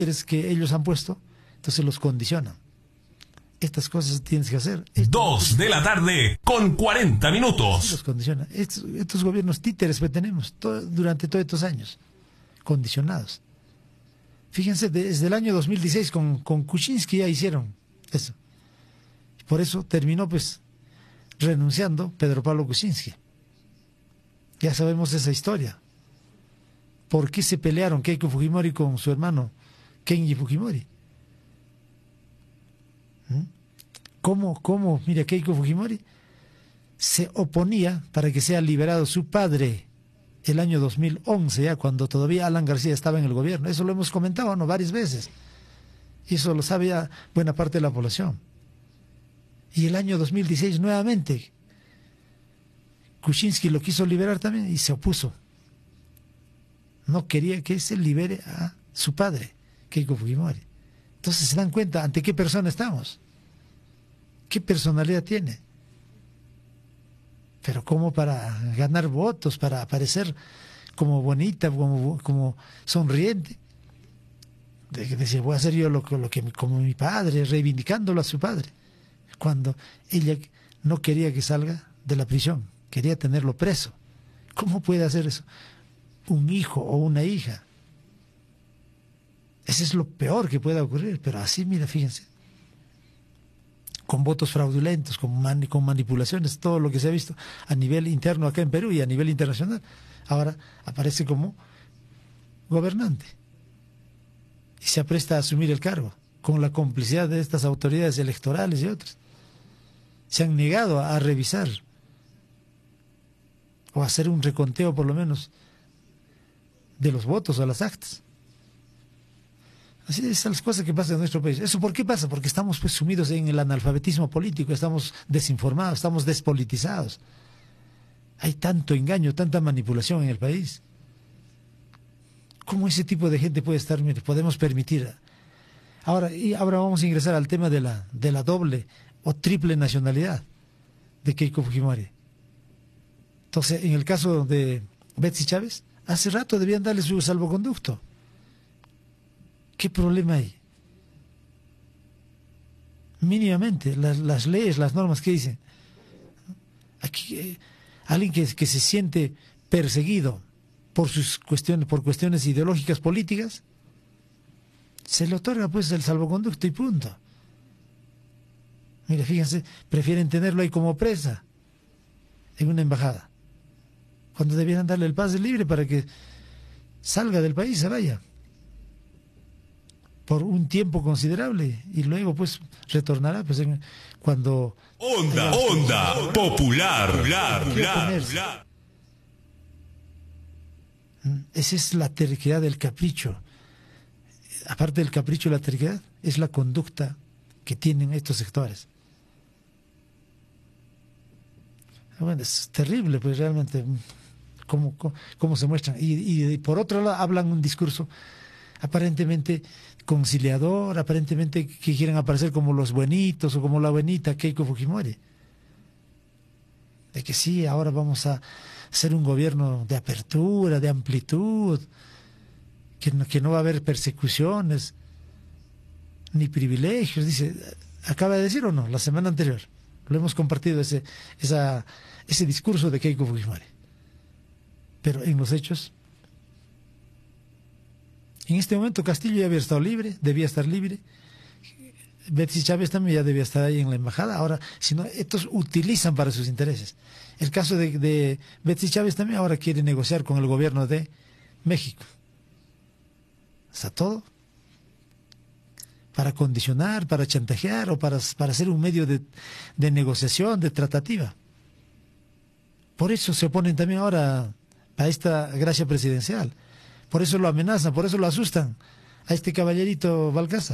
que ellos han puesto, entonces los condicionan. Estas cosas tienes que hacer. 2 de la tarde con 40 minutos. Los condiciona. Estos gobiernos títeres que tenemos durante todos estos años, condicionados. Fíjense, desde el año 2016 con Kuczynski ya hicieron eso. Por eso terminó pues renunciando Pedro Pablo Kuczynski. Ya sabemos esa historia. ¿Por qué se pelearon Keiko Fujimori con su hermano Kenji Fujimori? ¿Cómo? Mira, Keiko Fujimori se oponía para que sea liberado su padre el año 2011, ya cuando todavía Alan García estaba en el gobierno. Eso lo hemos comentado, ¿no?, varias veces. Y eso lo sabe ya buena parte de la población. Y el año 2016 nuevamente Kuczynski lo quiso liberar también y se opuso. No quería que se libere a su padre, Keiko Fujimori. Entonces se dan cuenta ante qué persona estamos, qué personalidad tiene. Pero como para ganar votos, para aparecer como bonita, como sonriente, de decir, voy a hacer yo lo que como mi padre, reivindicándolo a su padre, cuando ella no quería que salga de la prisión, quería tenerlo preso. ¿Cómo puede hacer eso un hijo o una hija? Ese es lo peor que pueda ocurrir, pero así, mira, fíjense, con votos fraudulentos, con manipulaciones, todo lo que se ha visto a nivel interno acá en Perú y a nivel internacional, ahora aparece como gobernante y se apresta a asumir el cargo con la complicidad de estas autoridades electorales y otras. Se han negado a revisar o a hacer un reconteo por lo menos de los votos o las actas. Así es las cosas que pasan en nuestro país. ¿Eso por qué pasa? Porque estamos pues sumidos en el analfabetismo político, estamos desinformados, estamos despolitizados. Hay tanto engaño, tanta manipulación en el país. ¿Cómo ese tipo de gente puede estar? Mire, podemos permitir. Ahora vamos a ingresar al tema de la doble o triple nacionalidad de Keiko Fujimori. Entonces, en el caso de Betsy Chávez, hace rato debían darle su salvoconducto. ¿Qué problema hay? Mínimamente, las leyes, las normas que dicen. Aquí, alguien que se siente perseguido por cuestiones ideológicas políticas, se le otorga pues el salvoconducto y punto. Mira, fíjense, prefieren tenerlo ahí como presa en una embajada, cuando debieran darle el pase libre para que salga del país, se vaya por un tiempo considerable y luego pues retornará pues cuando Onda Popular. Esa es la terquedad del capricho. Aparte del capricho y la terquedad, es la conducta que tienen estos sectores. Bueno, es terrible pues realmente cómo se muestran. Y por otro lado hablan un discurso aparentemente conciliador, aparentemente que quieren aparecer como los buenitos o como la buenita Keiko Fujimori. De que sí, ahora vamos a hacer un gobierno de apertura, de amplitud, que no va a haber persecuciones ni privilegios, dice. Acaba de decir o no, la semana anterior lo hemos compartido ese discurso de Keiko Fujimori. Pero en los hechos, en este momento Castillo ya había estado libre, debía estar libre. Betsy Chávez también ya debía estar ahí en la embajada. Ahora, si no, estos utilizan para sus intereses. El caso de Betsy Chávez también ahora quiere negociar con el gobierno de México. Está todo para condicionar, para chantajear o para ser un medio de negociación, de tratativa. Por eso se oponen también ahora a esta gracia presidencial. Por eso lo amenazan, por eso lo asustan a este caballerito Balcázar.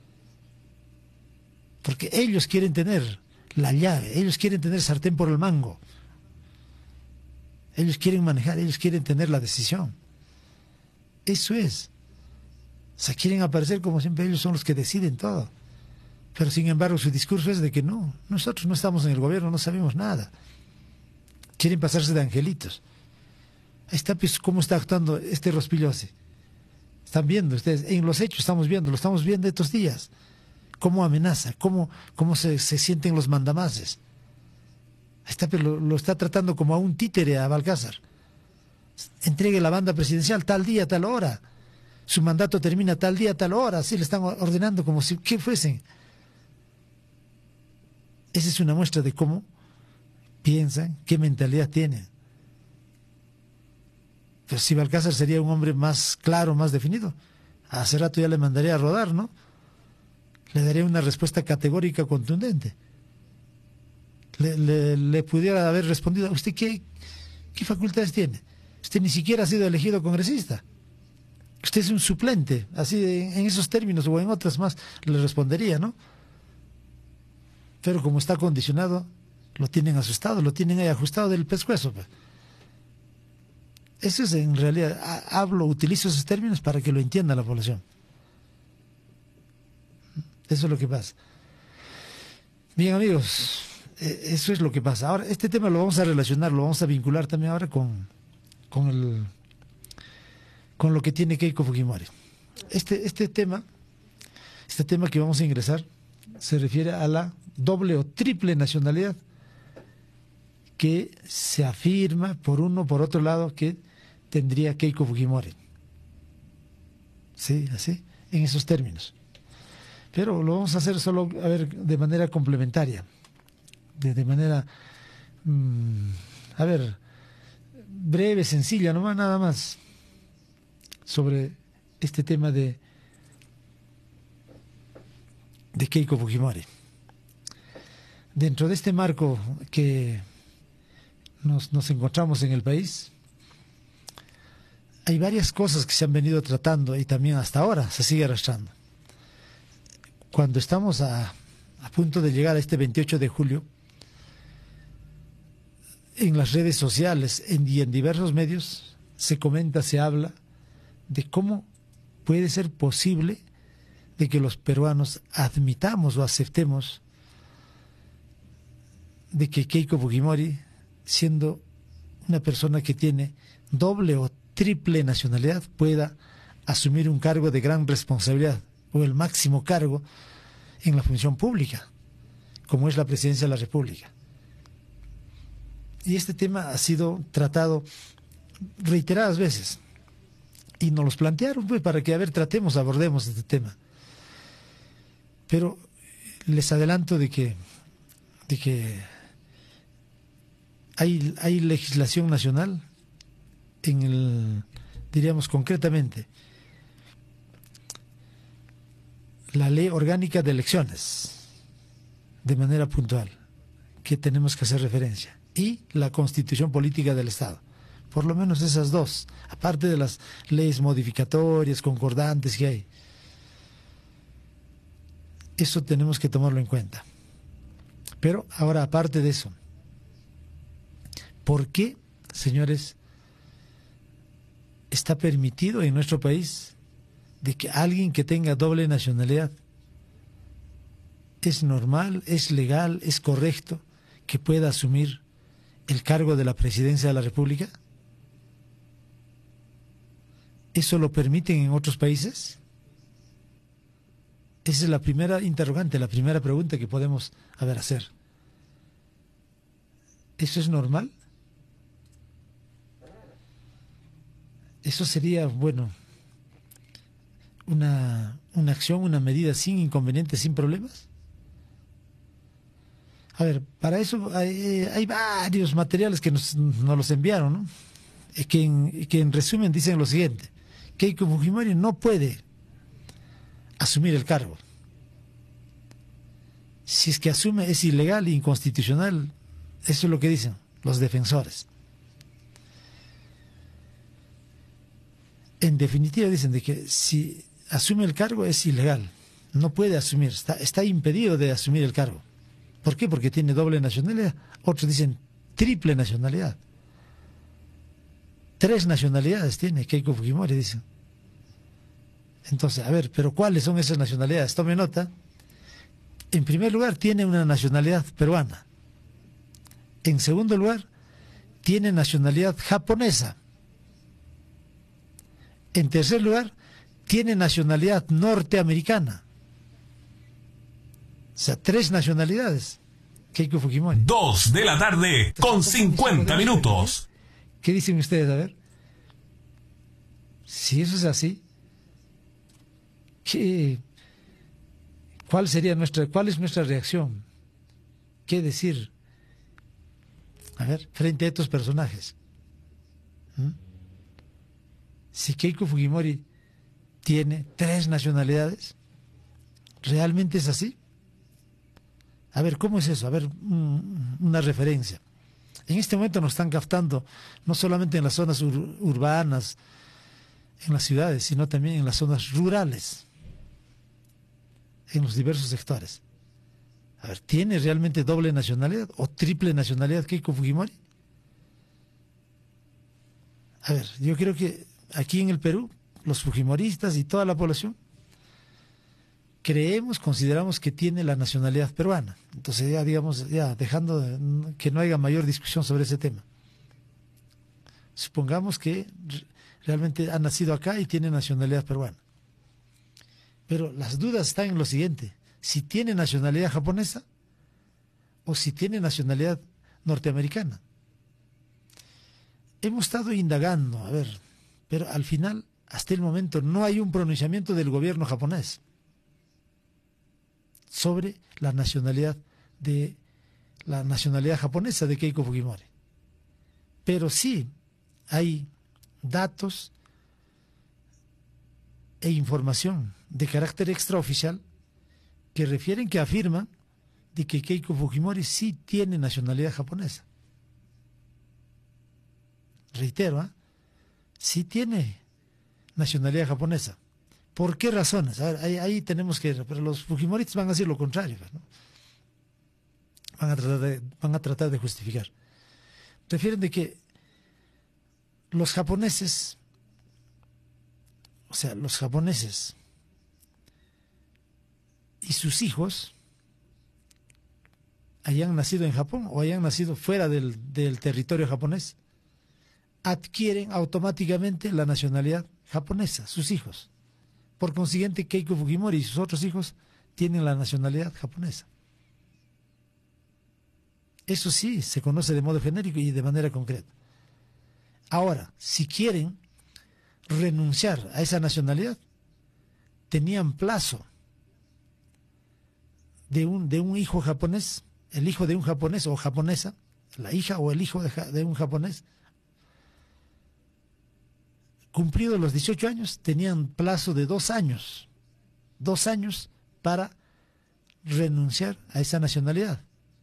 Porque ellos quieren tener la llave, ellos quieren tener sartén por el mango. Ellos quieren manejar, ellos quieren tener la decisión. Eso es. O sea, quieren aparecer como siempre, ellos son los que deciden todo. Pero sin embargo su discurso es de que no, nosotros no estamos en el gobierno, no sabemos nada. Quieren pasarse de angelitos. Ahí está pues cómo está actuando este Rospigliosi. Están viendo ustedes, en los hechos estamos viendo, lo estamos viendo estos días. Cómo amenaza, cómo se sienten los mandamases. Ahí está, pero lo está tratando como a un títere a Balcázar. Entregue la banda presidencial tal día, tal hora. Su mandato termina tal día, tal hora. Así le están ordenando como si ¿qué fuesen? Esa es una muestra de cómo piensan, qué mentalidad tienen. Pero si Balcázar sería un hombre más claro, más definido, hace rato ya le mandaría a rodar, ¿no? Le daría una respuesta categórica, contundente. Le pudiera haber respondido: ¿usted qué facultades tiene? Usted ni siquiera ha sido elegido congresista. Usted es un suplente. Así en esos términos o en otras más le respondería, ¿no? Pero como está condicionado, lo tienen asustado, lo tienen ahí ajustado del pescuezo. Eso es en realidad, utilizo esos términos para que lo entienda la población. Eso es lo que pasa. Bien, amigos, eso es lo que pasa. Ahora, este tema lo vamos a relacionar, lo vamos a vincular también ahora con lo que tiene Keiko Fujimori. Este tema que vamos a ingresar se refiere a la doble o triple nacionalidad que se afirma por uno, por otro lado, que tendría Keiko Fujimori. Sí, así, en esos términos. Pero lo vamos a hacer solo, a ver, de manera complementaria, de manera, a ver, breve, sencilla, nomás, nada más, sobre este tema de Keiko Fujimori. Dentro de este marco que nos encontramos en el país, hay varias cosas que se han venido tratando y también hasta ahora se sigue arrastrando. Cuando estamos a punto de llegar a este 28 de julio, en las redes sociales y en diversos medios se comenta, se habla de cómo puede ser posible de que los peruanos admitamos o aceptemos de que Keiko Fujimori, siendo una persona que tiene doble o triple nacionalidad, pueda asumir un cargo de gran responsabilidad o el máximo cargo en la función pública, como es la presidencia de la República. Y este tema ha sido tratado reiteradas veces y nos los plantearon pues, para que, a ver, abordemos este tema. Pero les adelanto de que hay legislación nacional diríamos concretamente, la Ley Orgánica de Elecciones, de manera puntual, que tenemos que hacer referencia, y la Constitución Política del Estado. Por lo menos esas dos, aparte de las leyes modificatorias, concordantes que hay. Eso tenemos que tomarlo en cuenta. Pero ahora, aparte de eso, ¿por qué, señores, está permitido en nuestro país de que alguien que tenga doble nacionalidad, es normal, es legal, es correcto que pueda asumir el cargo de la presidencia de la República? ¿Eso lo permiten en otros países? Esa es la primera interrogante, la primera pregunta que podemos hacer. ¿Eso es normal? Eso sería, bueno, una acción, una medida sin inconvenientes, sin problemas. A ver, para eso hay varios materiales que nos los enviaron, ¿no? Que en resumen dicen lo siguiente: Keiko Fujimori no puede asumir el cargo. Si es que asume, es ilegal e inconstitucional. Eso es lo que dicen los defensores. En definitiva dicen de que si asume el cargo es ilegal, no puede asumir, está impedido de asumir el cargo. ¿Por qué? Porque tiene doble nacionalidad. Otros dicen triple nacionalidad. 3 nacionalidades tiene Keiko Fujimori, dicen. Entonces, a ver, ¿pero cuáles son esas nacionalidades? Tome nota. En primer lugar, tiene una nacionalidad peruana. En segundo lugar, tiene nacionalidad japonesa. En tercer lugar, tiene nacionalidad norteamericana. O sea, 3 nacionalidades. Keiko Fujimori. 2 de la tarde con 50 minutos. ¿Qué dicen ustedes? A ver. Si eso es así, cuál es nuestra reacción? ¿Qué decir? A ver, frente a estos personajes. Si Keiko Fujimori tiene 3 nacionalidades, ¿realmente es así? A ver, ¿cómo es eso? A ver, una referencia. En este momento nos están captando no solamente en las zonas urbanas, en las ciudades, sino también en las zonas rurales, en los diversos sectores. A ver, ¿tiene realmente doble nacionalidad o triple nacionalidad Keiko Fujimori? A ver, yo creo que aquí en el Perú, los fujimoristas y toda la población consideramos que tiene la nacionalidad peruana. Entonces ya, digamos, ya dejando que no haya mayor discusión sobre ese tema. Supongamos que realmente ha nacido acá y tiene nacionalidad peruana. Pero las dudas están en lo siguiente: si tiene nacionalidad japonesa o si tiene nacionalidad norteamericana. Hemos estado indagando, a ver, pero al final, hasta el momento, no hay un pronunciamiento del gobierno japonés sobre la nacionalidad japonesa de Keiko Fujimori. Pero sí hay datos e información de carácter extraoficial que refieren, que afirman de que Keiko Fujimori sí tiene nacionalidad japonesa. Reitero, sí tiene nacionalidad japonesa. ¿Por qué razones? A ver, ahí tenemos que... Pero los fujimoristas van a decir lo contrario, ¿no? Van a tratar de justificar. Refieren de que los japoneses, o sea, los japoneses y sus hijos hayan nacido en Japón o hayan nacido fuera del territorio japonés, adquieren automáticamente la nacionalidad japonesa, sus hijos. Por consiguiente, Keiko Fujimori y sus otros hijos tienen la nacionalidad japonesa. Eso sí, se conoce de modo genérico y de manera concreta. Ahora, si quieren renunciar a esa nacionalidad, tenían plazo de un hijo japonés, el hijo de un japonés o japonesa, la hija o el hijo de un japonés. Cumplidos los 18 años, tenían plazo de 2 años. 2 años para renunciar a esa nacionalidad.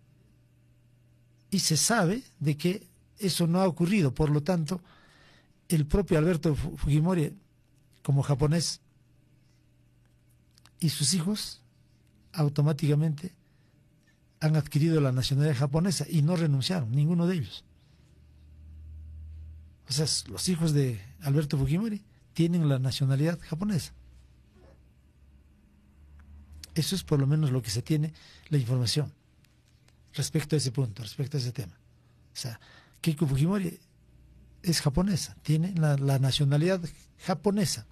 Y se sabe de que eso no ha ocurrido. Por lo tanto, el propio Alberto Fujimori, como japonés, y sus hijos, automáticamente han adquirido la nacionalidad japonesa y no renunciaron, ninguno de ellos. O sea, los hijos de Alberto Fujimori tienen la nacionalidad japonesa. Eso es por lo menos lo que se tiene la información respecto a ese punto, respecto a ese tema. O sea, Keiko Fujimori es japonesa, tiene la nacionalidad japonesa.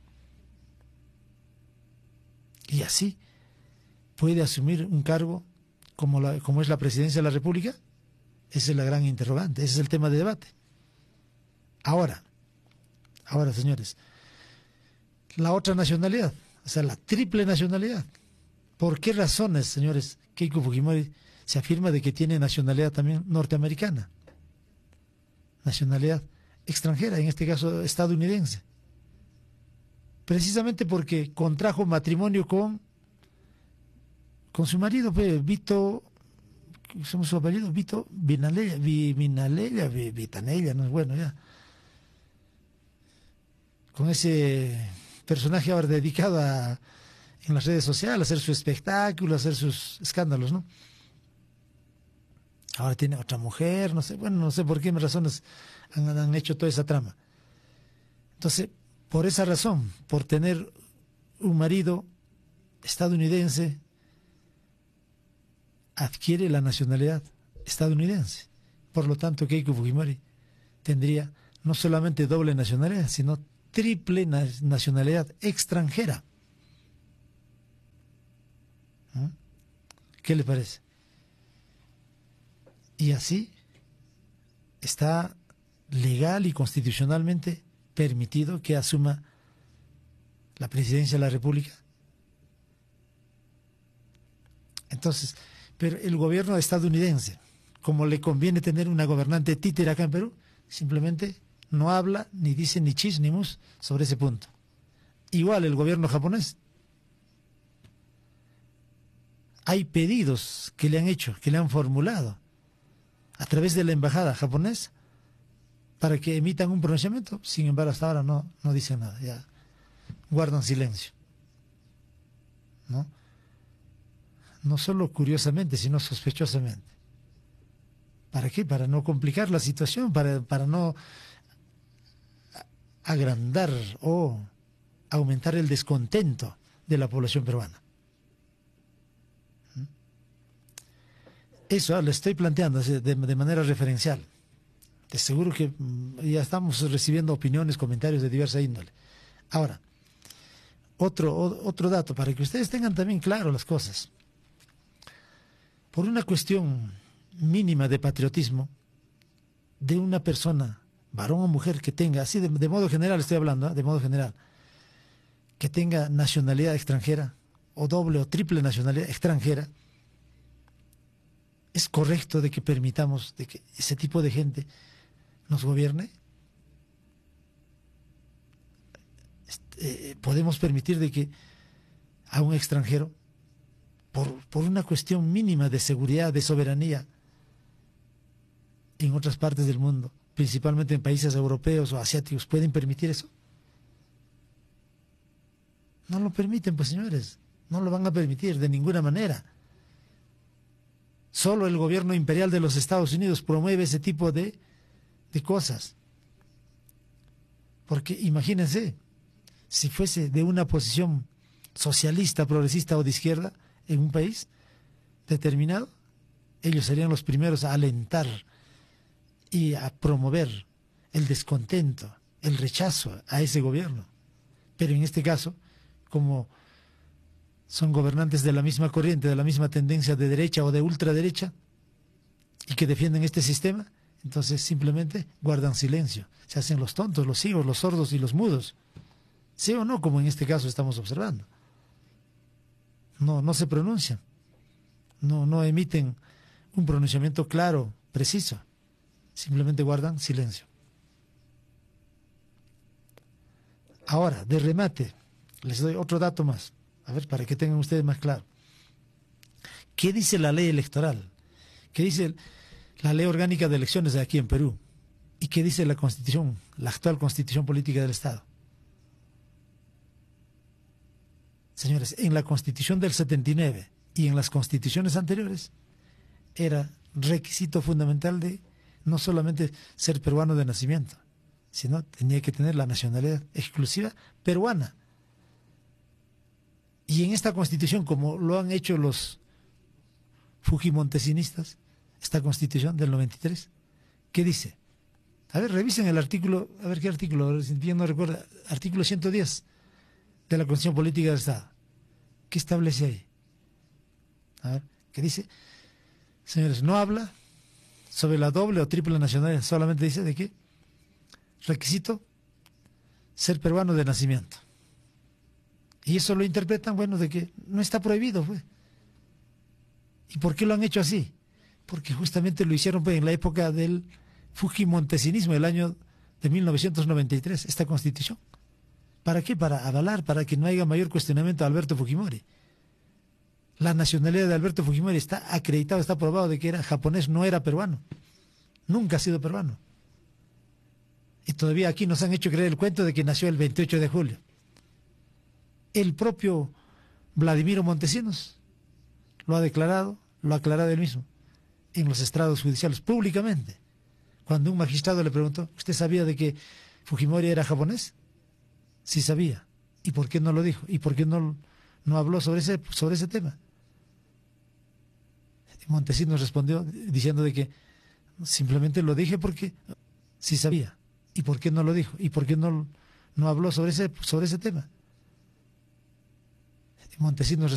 Y así puede asumir un cargo como es la presidencia de la República. Esa es la gran interrogante, ese es el tema de debate. Ahora, señores, la otra nacionalidad, o sea, la triple nacionalidad. ¿Por qué razones, señores, Keiko Fujimori se afirma de que tiene nacionalidad también norteamericana? Nacionalidad extranjera, en este caso estadounidense. Precisamente porque contrajo matrimonio con su marido, Vito, somos su apellido, Vito Vitanella, no es bueno ya. Con ese personaje ahora dedicado en las redes sociales, a hacer su espectáculo, a hacer sus escándalos, ¿no? Ahora tiene otra mujer, no sé por qué razones han hecho toda esa trama. Entonces, por esa razón, por tener un marido estadounidense, adquiere la nacionalidad estadounidense. Por lo tanto, Keiko Fujimori tendría no solamente doble nacionalidad, sino triple nacionalidad extranjera. ¿Qué le parece? Y así está legal y constitucionalmente permitido que asuma la presidencia de la República. Entonces, pero el gobierno estadounidense, como le conviene tener una gobernante títere acá en Perú, simplemente no habla, ni dice ni chis ni mus sobre ese punto. Igual el gobierno japonés. Hay pedidos que le han hecho, que le han formulado a través de la embajada japonesa para que emitan un pronunciamiento. Sin embargo, hasta ahora no dicen nada, ya guardan silencio. No solo curiosamente, sino sospechosamente. ¿Para qué? Para no complicar la situación, para no agrandar o aumentar el descontento de la población peruana. Eso le estoy planteando de manera referencial. De seguro que ya estamos recibiendo opiniones, comentarios de diversa índole. Ahora, otro dato, para que ustedes tengan también claro las cosas. Por una cuestión mínima de patriotismo de una persona, varón o mujer, que tenga, así de modo general estoy hablando, de modo general, que tenga nacionalidad extranjera, o doble o triple nacionalidad extranjera, ¿es correcto de que permitamos de que ese tipo de gente nos gobierne? ¿Podemos permitir de que a un extranjero, por una cuestión mínima de seguridad, de soberanía, en otras partes del mundo, principalmente en países europeos o asiáticos, pueden permitir eso? No lo permiten, pues, señores, no lo van a permitir de ninguna manera. Solo el gobierno imperial de los Estados Unidos promueve ese tipo de cosas. Porque imagínense, si fuese de una posición socialista, progresista o de izquierda en un país determinado, ellos serían los primeros a alentar y a promover el descontento, el rechazo a ese gobierno. Pero en este caso, como son gobernantes de la misma corriente, de la misma tendencia de derecha o de ultraderecha, y que defienden este sistema, entonces simplemente guardan silencio. Se hacen los tontos, los ciegos, los sordos y los mudos. ¿Sí o no? Como en este caso estamos observando. No se pronuncian. No emiten un pronunciamiento claro, preciso. Simplemente guardan silencio. Ahora, de remate, les doy otro dato más. A ver, para que tengan ustedes más claro. ¿Qué dice la ley electoral? ¿Qué dice la ley orgánica de elecciones de aquí en Perú? ¿Y qué dice la Constitución, la actual Constitución Política del Estado? Señores, en la Constitución del 79 y en las constituciones anteriores era requisito fundamental de no solamente ser peruano de nacimiento, sino tenía que tener la nacionalidad exclusiva peruana. Y en esta Constitución, como lo han hecho los fujimontesinistas, esta Constitución del 93, ¿qué dice? A ver, revisen el artículo, a ver qué artículo, si bien no recuerdo, artículo 110 de la Constitución Política del Estado. ¿Qué establece ahí? A ver, ¿qué dice? Señores, no habla sobre la doble o triple nacionalidad, solamente dice de qué requisito ser peruano de nacimiento. Y eso lo interpretan, bueno, de que no está prohibido, pues. ¿Y por qué lo han hecho así? Porque justamente lo hicieron, pues, en la época del fujimontesinismo, el año de 1993, esta Constitución. ¿Para qué? Para avalar, para que no haya mayor cuestionamiento a Alberto Fujimori. La nacionalidad de Alberto Fujimori está acreditado, está probado de que era japonés, no era peruano. Nunca ha sido peruano. Y todavía aquí nos han hecho creer el cuento de que nació el 28 de julio. El propio Vladimiro Montesinos lo ha declarado, lo ha aclarado él mismo, en los estrados judiciales, públicamente. Cuando un magistrado le preguntó, ¿usted sabía de que Fujimori era japonés? Sí sabía. ¿Y por qué no lo dijo? ¿Y por qué no habló sobre ese tema? Y Montesinos respondió diciendo de que simplemente lo dije porque sí sabía. ¿Y por qué no lo dijo? ¿Y por qué no no habló sobre ese tema. Montesinos